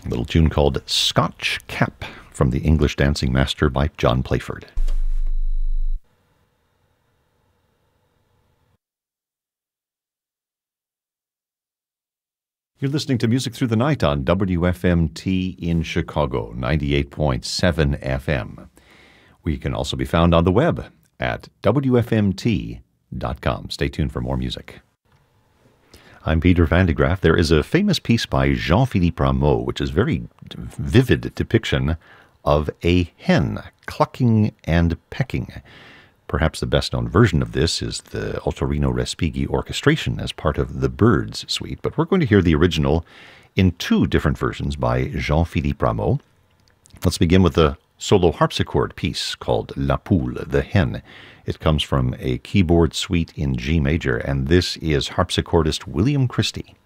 A little tune called Scotch Cap from the English Dancing Master by John Playford. You're listening to Music Through the Night on WFMT in Chicago, 98.7 FM. We can also be found on the web at WFMT.com. Stay tuned for more music. I'm Peter Van de Graaff. There is a famous piece by Jean-Philippe Rameau, which is a very vivid depiction of a hen clucking and pecking. Perhaps the best-known version of this is the Ottorino Respighi orchestration as part of the Birds suite, but we're going to hear the original in two different versions by Jean-Philippe Rameau. Let's begin with the solo harpsichord piece called La Poule, the Hen. It comes from a keyboard suite in G major, and this is harpsichordist William Christie.